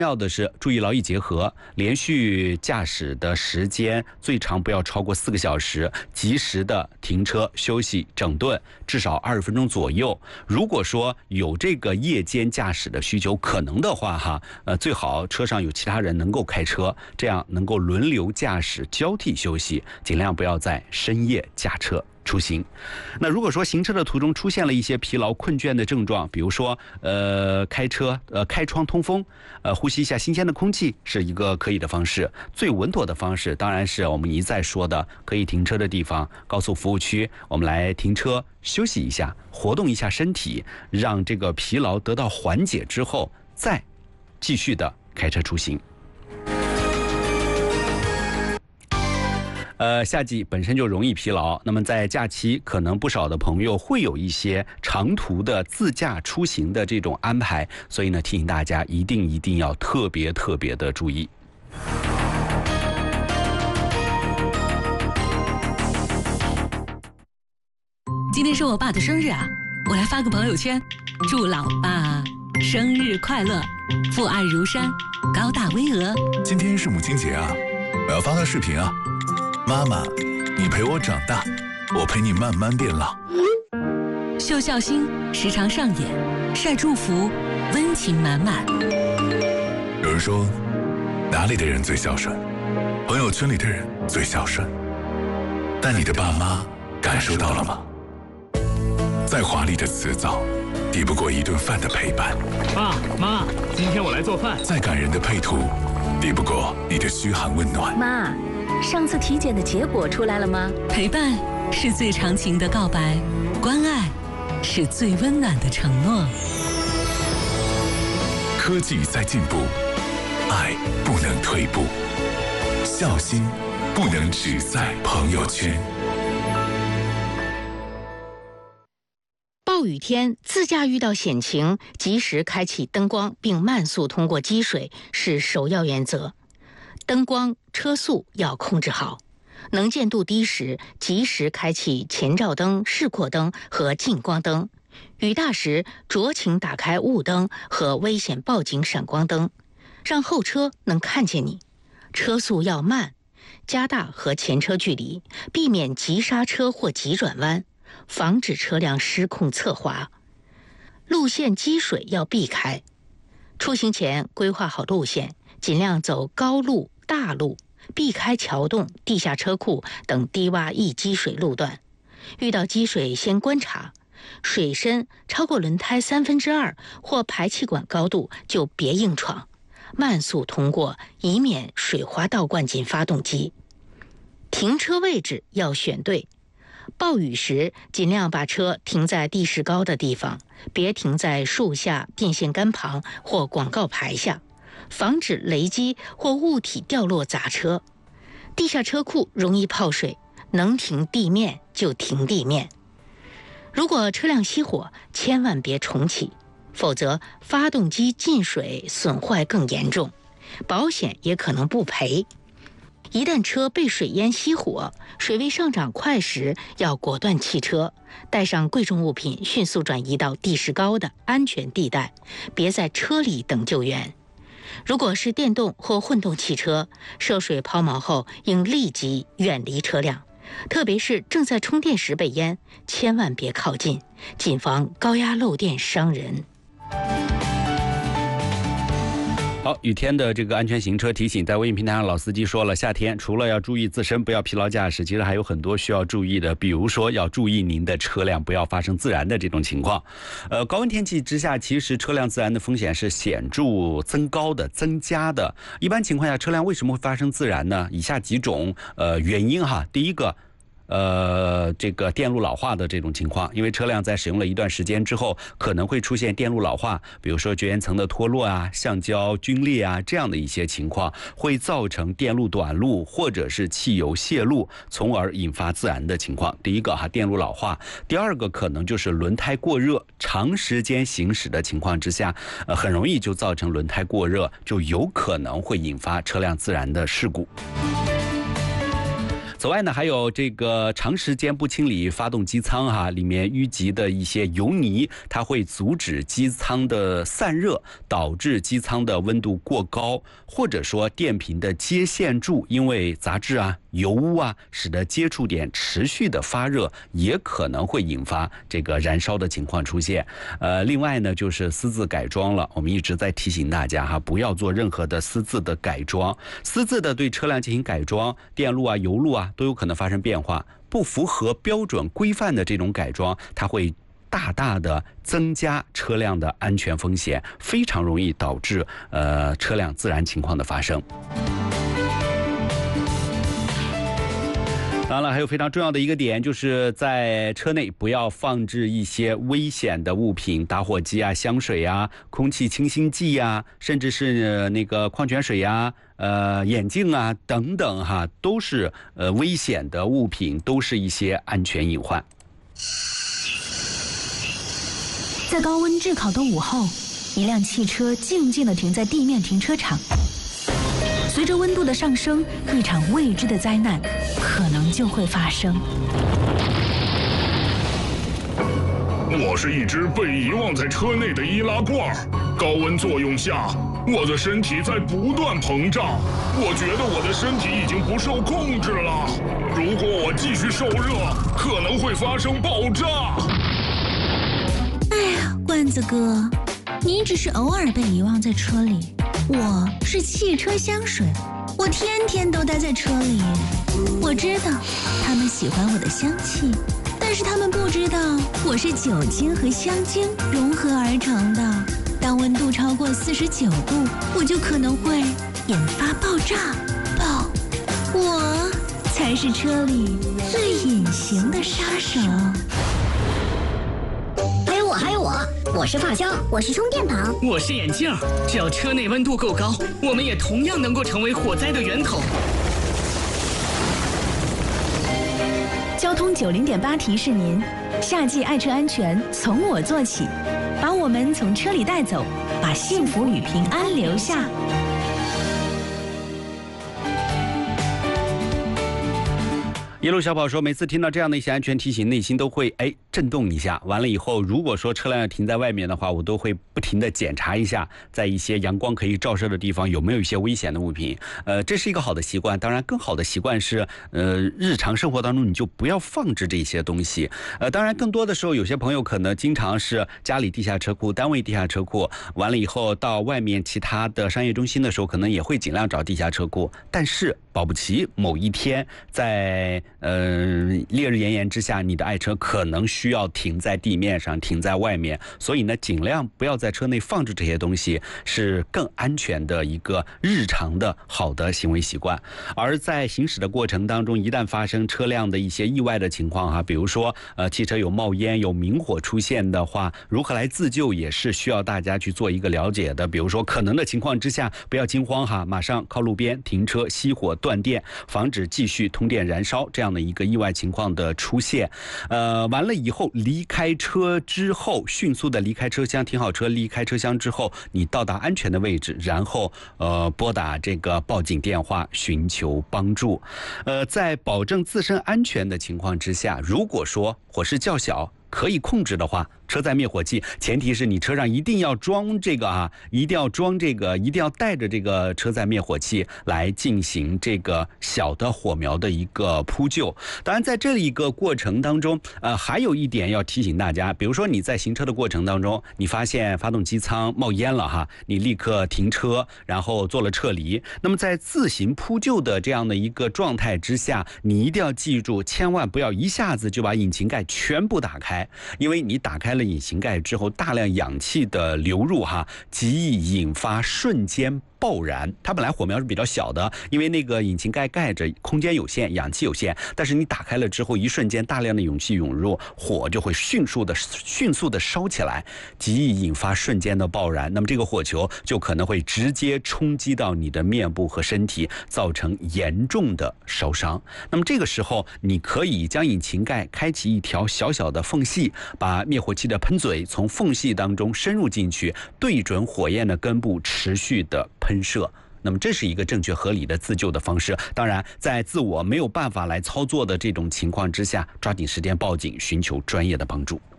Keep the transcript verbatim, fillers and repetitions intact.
要的是注意劳逸结合，连续驾驶的时间最长不要超过四个小时，及时的停车休息整顿，至少二十分钟左右。如果说有这个夜间驾驶的需求，可能的话哈，呃，最好车上有其他人能够开车，这样能够轮流驾驶，交替休息，尽量不要在深夜驾车出行。那如果说行车的途中出现了一些疲劳困倦的症状，比如说呃开车呃开窗通风，呃呼吸一下新鲜的空气，是一个可以的方式。最稳妥的方式当然是我们一再说的，可以停车的地方，高速服务区，我们来停车休息一下，活动一下身体，让这个疲劳得到缓解之后，再继续的开车出行。呃，夏季本身就容易疲劳，那么在假期可能不少的朋友会有一些长途的自驾出行的这种安排，所以呢，提醒大家一定一定要特别特别的注意。 今天是我爸的生日啊，我来发个朋友圈，祝老爸生日快乐，父爱如山，高大巍峨。 今天是母亲节啊，我要发个视频啊。妈妈，你陪我长大，我陪你慢慢变老。 秀孝心时常上演，晒祝福，温情满满。 有人说，哪里的人最孝顺？朋友圈里的人最孝顺。但你的爸妈感受到了吗？再华丽的辞藻，抵不过一顿饭的陪伴。 爸妈，今天我来做饭。 再感人的配图，抵不过你的嘘寒问暖。 妈，上次体检的结果出来了吗？ 陪伴是最长情的告白，关爱是最温暖的承诺。 科技在进步，爱不能退步，孝心不能只在朋友圈。 暴雨天自驾遇到险情，及时开启灯光并慢速通过积水是首要原则。灯光、车速要控制好，能见度低时及时开启前照灯、示廓灯和近光灯，雨大时酌情打开雾灯和危险报警闪光灯，让后车能看见你。车速要慢，加大和前车距离，避免急刹车或急转弯，防止车辆失控侧滑。路线积水要避开，出行前规划好路线，尽量走高路、大路，避开桥洞、地下车库等低洼易积水路段。遇到积水先观察，水深超过轮胎三分之二或排气管高度就别硬闯，慢速通过，以免水花倒灌进发动机。停车位置要选对，暴雨时尽量把车停在地势高的地方，别停在树下、电线杆旁或广告牌下，防止雷击或物体掉落砸车。地下车库容易泡水，能停地面就停地面。如果车辆熄火，千万别重启，否则发动机进水损坏更严重，保险也可能不赔。一旦车被水淹熄火，水位上涨快时，要果断弃车，带上贵重物品迅速转移到地势高的安全地带，别在车里等救援。如果是电动或混动汽车，涉水抛锚后应立即远离车辆，特别是正在充电时被淹，千万别靠近，谨防高压漏电伤人。 好，雨天的这个安全行车提醒，在微信平台上老司机说了，夏天除了要注意自身不要疲劳驾驶，其实还有很多需要注意的，比如说要注意您的车辆不要发生自燃的这种情况。呃，高温天气之下，其实车辆自燃的风险是显著增高的、增加的。一般情况下，车辆为什么会发生自燃呢？以下几种呃原因哈。第一个，呃，这个电路老化的这种情况，因为车辆在使用了一段时间之后，可能会出现电路老化，比如说绝缘层的脱落啊、橡胶皲裂啊这样的一些情况，会造成电路短路或者是汽油泄露，从而引发自燃的情况。第一个哈，电路老化；第二个可能就是轮胎过热，长时间行驶的情况之下，呃，很容易就造成轮胎过热，就有可能会引发车辆自燃的事故。 此外呢，还有这个长时间不清理发动机舱哈、啊，里面淤积的一些油泥，它会阻止机舱的散热，导致机舱的温度过高，或者说电瓶的接线柱因为杂质啊、油污啊，使得接触点持续的发热，也可能会引发这个燃烧的情况出现。呃，另外呢，就是私自改装了，我们一直在提醒大家哈，不要做任何的私自的改装，私自的对车辆进行改装，电路啊、油路啊都有可能发生变化，不符合标准规范的这种改装，它会大大的增加车辆的安全风险，非常容易导致呃车辆自燃情况的发生。当然了，还有非常重要的一个点，就是在车内不要放置一些危险的物品，打火机啊、香水啊、空气清新剂啊，甚至是那个矿泉水呀、呃眼镜啊等等哈，都是呃危险的物品，都是一些安全隐患。 在高温炙烤的午后，一辆汽车静静地停在地面停车场。随着温度的上升，一场未知的灾难可能就会发生。 我是一只被遗忘在车内的易拉罐，高温作用下，我的身体在不断膨胀。我觉得我的身体已经不受控制了，如果我继续受热，可能会发生爆炸。 哎呀，罐子哥，你只是偶尔被遗忘在车里。我是汽车香水，我天天都待在车里。我知道他们喜欢我的香气，但是他们不知道我是酒精和香精融合而成的。当温度超过四十九度，我就可能会引发爆炸。爆！我才是车里最隐形的杀手。 还有我，还有我，我是发胶，我是充电宝， 我是眼镜。只要车内温度够高，我们也同样能够成为火灾的源头。 交通九零点八提示您：夏季爱车安全从我做起，把我们从车里带走，把幸福与平安留下。 一路小跑说，每次听到这样的一些安全提醒，内心都会哎震动一下。完了以后，如果说车辆要停在外面的话，我都会不停地检查一下，在一些阳光可以照射的地方有没有一些危险的物品。呃，这是一个好的习惯。当然，更好的习惯是，呃，日常生活当中你就不要放置这些东西。呃，当然，更多的时候，有些朋友可能经常是家里地下车库、单位地下车库，完了以后到外面其他的商业中心的时候，可能也会尽量找地下车库。但是保不齐某一天在呃，烈日炎炎之下，你的爱车可能需要停在地面上，停在外面，所以呢，尽量不要在车内放置这些东西，是更安全的一个日常的好的行为习惯。而在行驶的过程当中，一旦发生车辆的一些意外的情况哈，比如说呃，汽车有冒烟、有明火出现的话，如何来自救也是需要大家去做一个了解的。比如说可能的情况之下，不要惊慌哈，马上靠路边停车熄火断电，防止继续通电燃烧这样的一个意外情况的出现。呃，完了以后离开车之后，迅速的离开车厢，停好车，离开车厢之后，你到达安全的位置，然后呃拨打这个报警电话寻求帮助。呃，在保证自身安全的情况之下，如果说火势较小，可以控制的话，车载灭火器，前提是你车上一定要装这个啊，一定要装这个，一定要带着这个车载灭火器来进行这个小的火苗的一个扑救。当然，在这一个过程当中，呃，还有一点要提醒大家，比如说你在行车的过程当中，你发现发动机舱冒烟了哈，你立刻停车，然后做了撤离。那么在自行扑救的这样的一个状态之下，你一定要记住，千万不要一下子就把引擎盖全部打开。因为你打开了引擎盖之后，大量氧气的流入哈，极易引发瞬间爆燃。它本来火苗是比较小的，因为那个引擎盖盖着，空间有限，氧气有限。但是你打开了之后，一瞬间大量的氧气涌入，火就会迅速的迅速的烧起来，极易引发瞬间的爆燃。那么这个火球就可能会直接冲击到你的面部和身体，造成严重的烧伤。那么这个时候，你可以将引擎盖开启一条小小的缝隙，把灭火器的喷嘴从缝隙当中深入进去，对准火焰的根部持续的喷射。 那么这是一个正确合理的自救的方式。当然，在自我没有办法来操作的这种情况之下，抓紧时间报警，寻求专业的帮助。